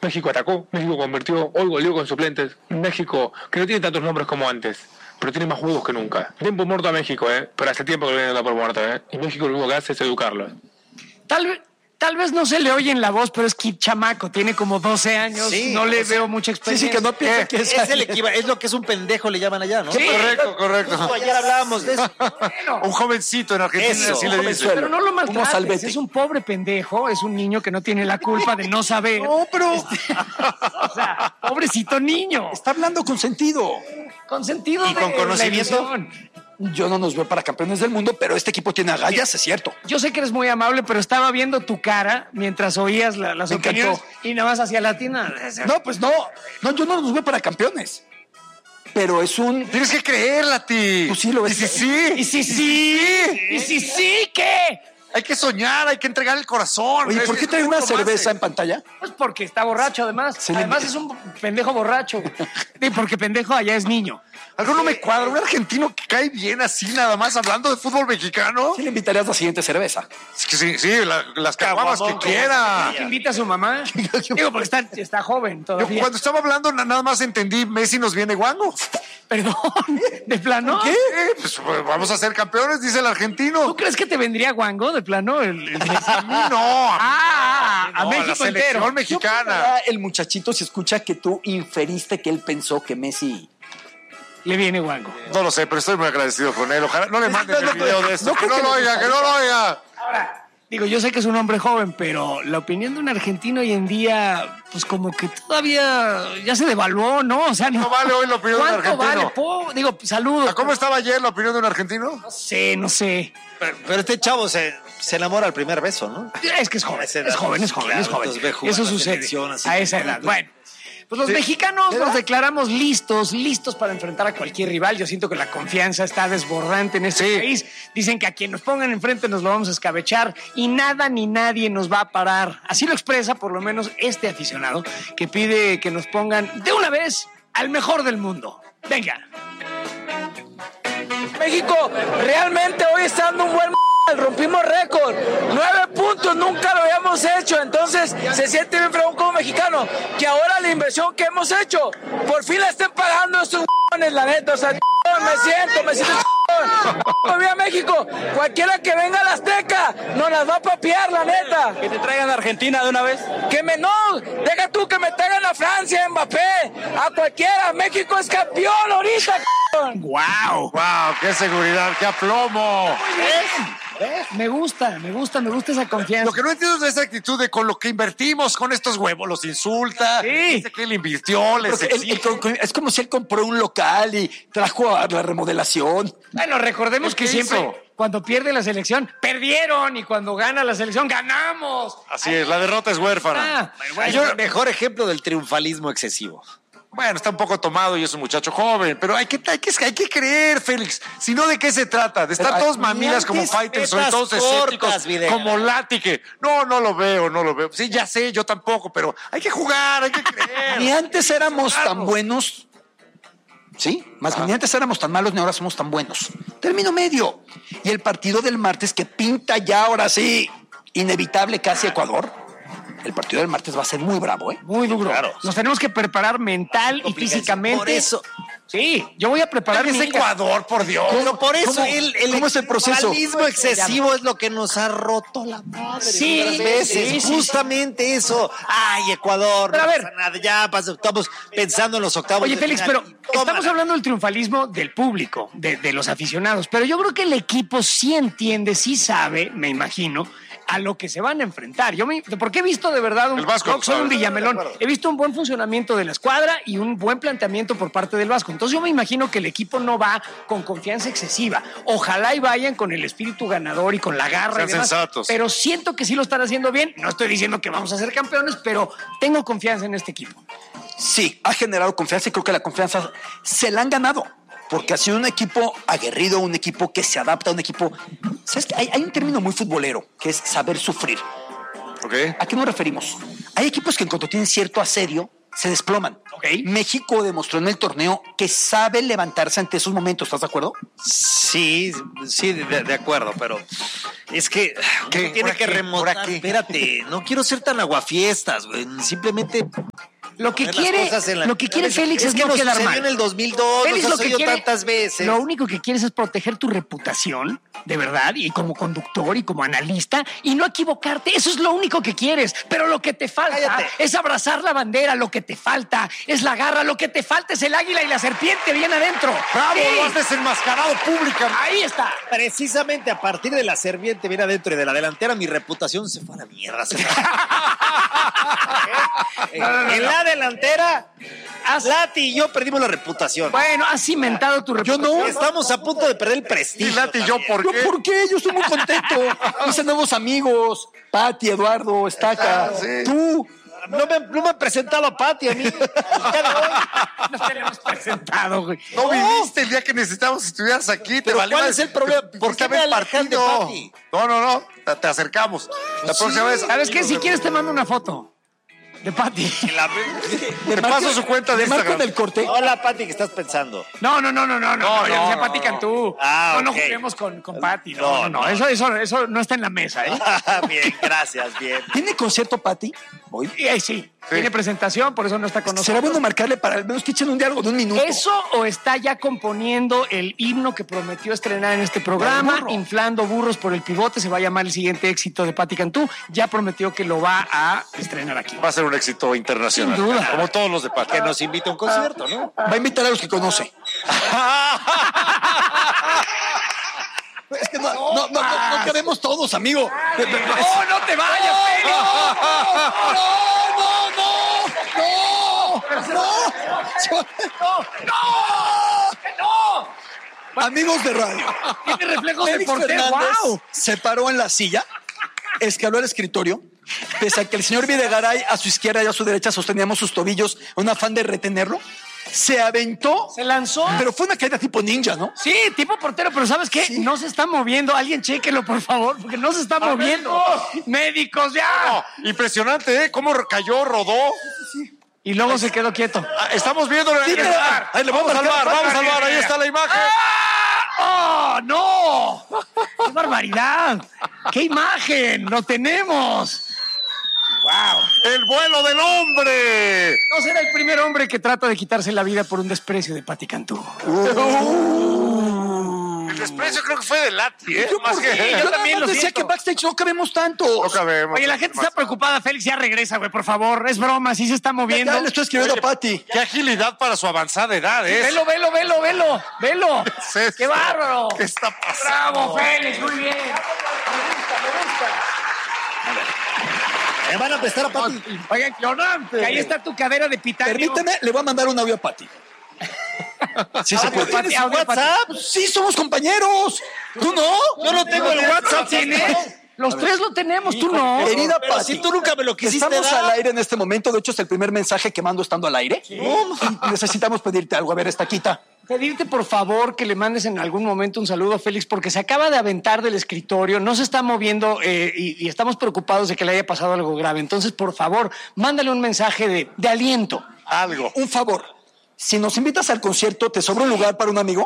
México atacó, México convirtió, hoy goleó con suplentes. México, que no tiene tantos nombres como antes, pero tiene más juegos que nunca. Tiempo muerto a México, pero hace tiempo que lo vienen dando por muerto, Y México lo único que hace es educarlo. Tal vez no se le oye en la voz, pero es que chamaco, tiene como 12 años, Sí, no le veo mucha experiencia. Sí, que no piensa que Es lo que es un pendejo, le llaman allá, ¿no? Sí, Correcto. Ayer hablábamos de eso. bueno, Un jovencito en Argentina, Eso, así le un dicen. pero no lo Unos maltrates, salvete. es un pobre pendejo, es un niño que no tiene la culpa de no saber. No, pero O sea, pobrecito niño, está hablando con sentido. con sentido ¿Y con de conocimiento? la ilusión. Yo no nos veo para campeones del mundo, pero este equipo tiene agallas, es cierto. Yo sé que eres muy amable, pero estaba viendo tu cara mientras oías las Me opiniones encantó. y nada más hacia latina. No, pues no. No, yo no nos veo para campeones. Pero es un... Tienes que creerla a ti. Tú sí lo ves. Y sí. ¿Y si sí? ¿Y si sí qué? Hay que soñar, hay que entregar el corazón. Oye, ¿por qué trae una cerveza en pantalla? Pues porque está borracho además. Se le- Además es un pendejo borracho. Y porque pendejo allá es niño. Algo no me cuadra. Un argentino que cae bien así, nada más hablando de fútbol mexicano. Sí le invitarías la siguiente cerveza. Es que sí, las caguamas que Caguamón, quiera. ¿Que invita a su mamá? Digo, porque está joven Yo todavía. cuando estaba hablando nada más entendí, Messi nos viene guango. Perdón, de plano. ¿Qué? Pues vamos a ser campeones, dice el ¿Tú argentino. crees que te vendría guango de plano? A mí no. A No, México la selección entero. mexicana. El muchachito se escucha que tú inferiste que él pensó que Messi... Le viene guango. No lo sé, pero estoy muy agradecido con él. Ojalá no le manden el video de esto. no Que creo no que lo le oiga, que no lo oiga. Ahora, digo, yo sé que es un hombre joven, pero la opinión de un argentino hoy en día, pues como que todavía ya se devaluó, ¿no? O sea, No vale hoy la opinión de un ¿cuánto vale? argentino. Digo, saludos. ¿Cómo estaba ayer la opinión de un argentino? No sé. Pero este chavo se enamora al primer beso, ¿no? Es que es joven, A esa edad, es joven. claro, entonces ve jugar Eso la sucede selección así a como- esa edad. Bueno, pues los mexicanos nos declaramos listos para enfrentar a cualquier rival. Yo siento que la confianza está desbordante en este país. Dicen que a quien nos pongan enfrente nos lo vamos a escabechar y nada ni nadie nos va a parar. Así lo expresa por lo menos este aficionado que pide que nos pongan de una vez al mejor del mundo. Venga. México realmente hoy está dando un buen rompimos récord, 9 puntos, nunca lo habíamos hecho, entonces se siente bien fregón como mexicano, que ahora la inversión que hemos hecho, por fin la estén pagando estos la neta, o sea, me siento Viva México, cualquiera que venga a la Azteca, nos las va a papear, la neta. Que te traigan a Argentina de una vez. Deja tú que me traigan a Francia, Mbappé, a cualquiera, México es campeón ahorita, ¡Wow! ¡Wow! ¡Qué seguridad! ¡Qué aplomo! Me gusta esa confianza. Lo que no entiendo es esa actitud de con lo que invertimos con estos huevos, los insulta, Sí. dice que él invirtió, les Porque exige. es como si él compró un local y trajo a la remodelación. Bueno, recordemos que ¿Qué siempre hizo? cuando pierde la selección, perdieron, y cuando gana la selección, ganamos. Así es, la derrota es huérfana. Es el mejor ejemplo del triunfalismo excesivo. Bueno, está un poco tomado y es un muchacho joven, pero hay que creer, Félix. Si no, ¿de qué se trata? De estar Pero, todos mamilas como antes fighters, metas todos cortas, escépticos, Videla. como Lati, no lo veo. Sí, ya sé, yo tampoco, pero hay que jugar, hay que creer. Ni antes éramos tan buenos. Sí, más bien ni antes éramos tan malos ni ahora somos tan buenos. Término medio. Y el partido del martes que pinta ya ahora sí, inevitable casi Ecuador. El partido del martes va a ser muy bravo, ¿eh? Muy duro. Nos tenemos que preparar mental y físicamente. Por eso. Sí, yo voy a preparar Es mi Ecuador, por Dios. Pero por eso ¿Cómo- cómo es el proceso? triunfalismo excesivo es lo que nos ha roto la madre. Sí, muchas veces. sí, Justamente eso. Ay, Ecuador. Pero a no ver. pasa nada, ya estamos pensando en los octavos. Oye, de Félix, final. pero Tómala. estamos hablando del triunfalismo del público, de los aficionados, pero yo creo que el equipo sí entiende, sí sabe, me imagino, a lo que se van a enfrentar. Porque he visto de verdad El Vasco, soy un ¿sabes? Villamelón, he visto un buen funcionamiento de la escuadra y un buen planteamiento por parte del Vasco. Entonces yo me imagino que el equipo no va con confianza excesiva. Ojalá y vayan con el espíritu ganador y con la garra Sean y demás. sensatos. Pero siento que sí lo están haciendo bien. No estoy diciendo que vamos a ser campeones, pero tengo confianza en este equipo. Sí, ha generado confianza y creo que la confianza se la han ganado. Porque ha sido un equipo aguerrido, un equipo que se adapta, un equipo... ¿Sabes qué? Hay un término muy futbolero, que es saber sufrir. Ok. ¿A qué nos referimos? Hay equipos que en cuanto tienen cierto asedio, se desploman. Ok. México demostró en el torneo que sabe levantarse ante esos momentos, ¿estás de acuerdo? Sí, de acuerdo, pero es que ¿Qué? uno tiene ¿Ahora que qué? remontar. ¿Ahora qué? Espérate, no quiero ser tan aguafiestas, güey. Simplemente Lo que poner las quiere, cosas en la- lo que quiere Félix es que no nos quedar sucedió mal. en el 2002, Félix nos lo ha que sucedido quiere, tantas veces. lo único que quieres es proteger tu reputación, de verdad, y como conductor y como analista, y no equivocarte. Eso es lo único que quieres. Pero lo que te falta Cállate. es abrazar la bandera, lo que te falta es la garra, lo que te falta es el águila y la serpiente bien adentro. ¡Bravo! Sí, Lo has desenmascarado públicamente. ahí está. Precisamente a partir de la serpiente viene adentro y de la delantera, mi reputación se fue a la mierda. En la delantera, Lati y yo perdimos la reputación. Bueno, has cimentado tu reputación. Estamos a punto de perder el prestigio. Y Lati, ¿yo por ¿Yo qué? por qué? Yo estoy muy contento. Hice nuevos amigos. Pati, Eduardo, Estaca, sí. tú. No me han presentado a Pati a mí. El día de hoy. No te lo hemos presentado, güey. No viniste el día que necesitábamos que estuvieras aquí. Pero valió ¿cuál madre. es el problema? Te ¿Por qué fuiste a me ver el alejan de partido? Pati? No. Te acercamos. La próxima vez. ¿Sabes qué? Si quieres te mando una foto de Pati. Te paso su cuenta de ¿Me marco Instagram. en el corte? Hola, Pati, ¿qué estás pensando? No, yo decía Pati Cantú. Ah, no ok. juguemos con Pati. No. Eso no está en la mesa, ¿eh? Bien, gracias, bien. ¿Tiene concierto, Pati? Hoy. Y ahí sí. Tiene presentación, por eso no está con nosotros. Será bueno marcarle para al menos que echen un diálogo de un minuto. ¿Eso o está ya componiendo el himno que prometió estrenar en este programa? burro. Inflando burros por el pivote. Se va a llamar el siguiente éxito de Pati Cantú. Ya prometió que lo va a estrenar aquí. Va a ser un éxito internacional. Sin duda. Como todos los de Pati. Que nos invite a un concierto, ¿no? Va a invitar a los que conoce. Es que no cabemos todos, amigo. ¡No te vayas, Félix! Amigos de radio. Tiene reflejos de Félix portero. Fernández ¡Wow! se paró en la silla, escaló al escritorio, pese a que el señor Videgaray a su izquierda y a su derecha sosteníamos sus tobillos, un afán de retenerlo, se aventó, Se lanzó. pero fue una caída tipo ninja, ¿no? Sí, tipo portero, pero ¿sabes qué? Sí. No se está moviendo. Alguien chéquelo, por favor, porque no se está moviendo. ¡Médicos, ya! Impresionante, ¿eh? Cómo cayó, rodó. Y luego se quedó quieto. Estamos viendo. Sí, pero- Ahí le vamos al bar, vamos al bar. Ahí está la imagen. ¡Oh, no! ¡Qué barbaridad! ¡Qué imagen! ¡Lo tenemos! ¡Wow! El vuelo del hombre. No será el primer hombre que trata de quitarse la vida por un desprecio de Pati Cantú. El desprecio creo que fue de Lati, ¿eh? Yo, Más ¿por que. qué? Yo Yo también también lo decía siento. que backstage no cabemos tanto. No cabemos. Oye, la gente está preocupada. Félix, ya regresa, güey, por favor. Es broma, sí se está moviendo. Ya le estoy escribiendo a Pati. Qué agilidad para su avanzada edad, ¿eh? Velo. es esto? ¡Qué bárbaro! ¿Qué está pasando? ¡Bravo, Félix! Muy bien. Me van a prestar a Pati. Oigan, que ahí está tu cadera de pitanio. Permíteme, le voy a mandar un audio a Pati. Sí, se puede. Pati, audio, Pati. WhatsApp? Sí, somos compañeros. ¿Tú no? Yo no tengo el WhatsApp. ¿Tienes? Los tres lo tenemos, tú no. Querida Pero Pati, si tú nunca me lo quisiste estamos dar. al aire en este momento. De hecho, es el primer mensaje que mando estando al aire. Y necesitamos pedirte algo. A ver, Estaquita. Pedirte, por favor, que le mandes en algún momento un saludo a Félix, porque se acaba de aventar del escritorio, no se está moviendo y estamos preocupados de que le haya pasado algo grave. Entonces, por favor, mándale un mensaje de aliento. Algo. Un favor. Si nos invitas al concierto, ¿te sobra un lugar para un amigo?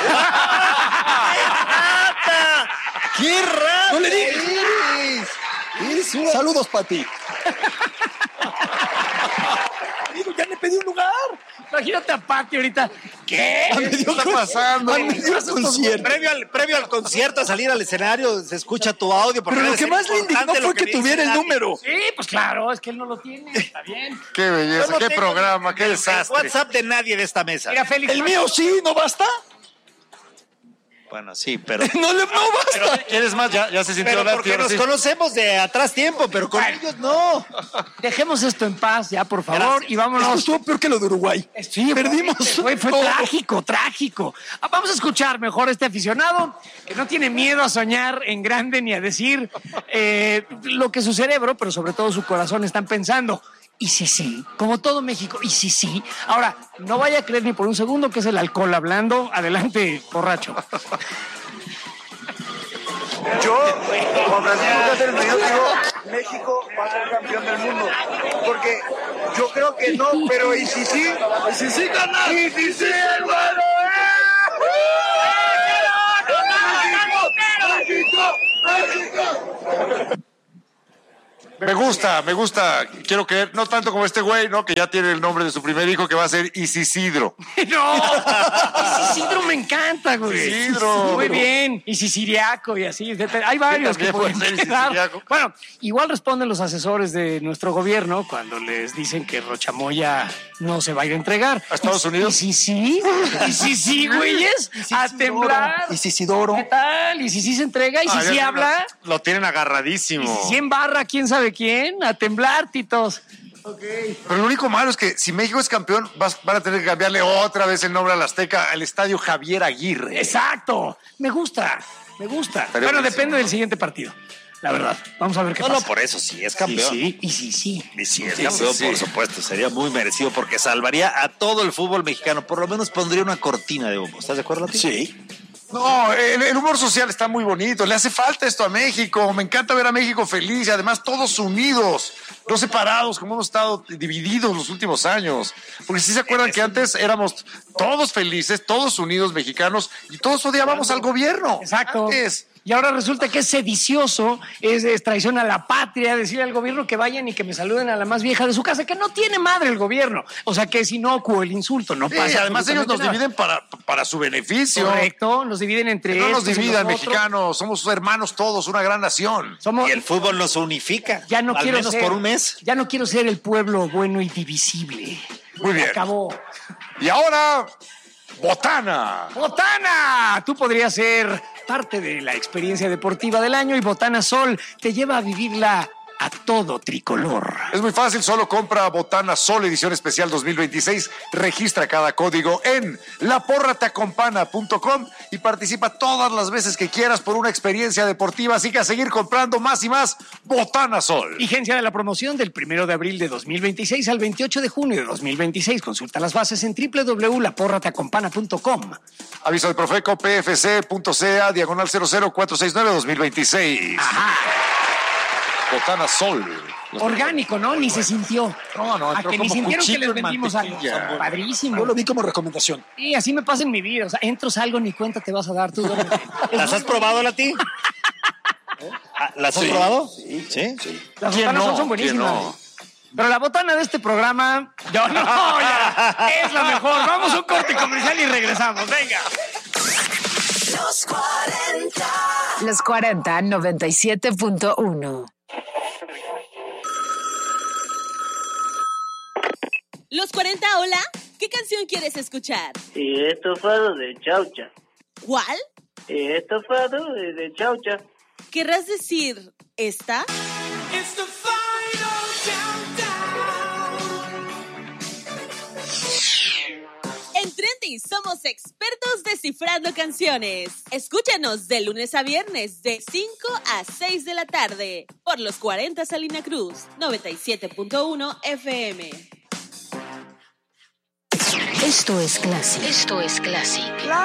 ¡Qué raro! No le digas. Saludos, Pati. Amigo, ya le pedí un lugar. Imagínate a Pati ahorita. ¿Qué? A medio está pasando? A medio concierto. Previo al concierto, a salir al escenario, se escucha tu audio. porque Pero lo debe que ser más le indignó importante fue lo que dice tuviera el Lati. número. Sí, pues claro, es que él no lo tiene. Está bien. Qué belleza, Yo no qué tengo programa, qué el desastre. WhatsApp de nadie de esta mesa. Mira, Félix. El mío sí, ¿no basta? Bueno, sí, pero... No basta. ¿Quieres más? Ya se sintió Pero Lati. porque ahora nos sí. conocemos de atrás tiempo, pero con ellos no. Dejemos esto en paz ya, por favor, Gracias. y Esto vámonos. estuvo peor que lo de Uruguay. Sí, Perdimos. fue todo. trágico. Vamos a escuchar mejor a este aficionado que no tiene miedo a soñar en grande ni a decir lo que su cerebro, pero sobre todo su corazón están pensando. Y sí, como todo México, y sí. Ahora, no vaya a creer ni por un segundo que es el alcohol hablando. Adelante, borracho. Yo, cuando Francisco hace el video, digo, México va a ser campeón del mundo. Porque yo creo que no, pero ¿y si sí? ¿Y si sí ganas? ¿Y si sí, hermano? ¡México! Me gusta. Quiero creer, no tanto como este güey, ¿no? Que ya tiene el nombre de su primer hijo, que va a ser Isisidro. ¡No! Isidro me encanta, güey. Isidro. Muy bien. Y Siciliaco y así. Hay varios que pueden quedar. Bueno, igual responden los asesores de nuestro gobierno cuando les dicen que Rochamoya no se va a ir a entregar. ¿A Estados Unidos? Y si sí, güeyes. A temblar. Isisidoro. ¿Qué tal? Y si sí se entrega. Y si sí habla. Lo tienen agarradísimo. Y si sí embarra, quién sabe quién. A temblar, titos. Pero lo único malo es que si México es campeón, van a tener que cambiarle otra vez el nombre al Azteca, al Estadio Javier Aguirre. Exacto. Me gusta. Bueno, buenísimo. depende del siguiente partido. La verdad. Vamos a ver qué pasa. No, por eso sí es campeón. Sí. Y si es campeón, por supuesto. Sería muy merecido porque salvaría a todo el fútbol mexicano. Por lo menos pondría una cortina de humo. ¿Estás de acuerdo, Lati? Sí. No, el humor social está muy bonito. Le hace falta esto a México. Me encanta ver a México feliz y además todos unidos, no separados, como hemos estado divididos los últimos años. Porque si se acuerdan que antes éramos todos felices, todos unidos mexicanos y todos odiábamos al gobierno. Exacto. Antes. Y ahora resulta que es sedicioso, es traición a la patria, decirle al gobierno que vayan y que me saluden a la más vieja de su casa, que no tiene madre el gobierno. O sea, que es inocuo el insulto, no pasa. Y además ellos nos absolutamente nada. dividen para su beneficio. Correcto, nos dividen entre Que no nos estos y dividan, nosotros. mexicanos. Somos hermanos todos, una gran nación. Y el fútbol nos unifica. Ya no al quiero menos ser, por un mes. Ya no quiero ser el pueblo bueno y divisible. Muy bien. Acabó. Y ahora, Botana. ¡Botana! Tú podrías ser parte de la experiencia deportiva del año y Botana Sol te lleva a vivirla a todo tricolor. Es muy fácil, solo compra Botana Sol edición especial 2026, registra cada código en laporrateacompana.com y participa todas las veces que quieras por una experiencia deportiva, así que a seguir comprando más y más Botana Sol. Vigencia de la promoción del 1 de abril de 2026 al 28 de junio de 2026. Consulta las bases en www.laporrateacompana.com. Aviso de Profeco pfc.ca /00469-2026. Ajá. Botana Sol. Orgánico, ¿no? Ni se sintió. No, a entró que ni como sintieron que les cuchillo en vendimos algo. mantequilla. Padrísimo. Yo lo vi como recomendación. Y así me pasa en mi vida. O sea, entro, salgo, ni cuenta te vas a dar tú. ¿Las has probado, Lati? ¿Las has probado? Sí. Las ¿Quién botanas no? son buenísimas. ¿Quién no? Pero la botana de este programa, ya, es la mejor. Vamos a un corte comercial y regresamos. Venga. Los 40 97.1. Los 40, hola. ¿Qué canción quieres escuchar? Estofado de chaucha. ¿Cuál? Estofado de chaucha. ¿Querrás decir esta? En Trendy somos expertos descifrando canciones. Escúchanos de lunes a viernes de 5 a 6 de la tarde por los 40 Salina Cruz, 97.1 FM. Esto es Classic.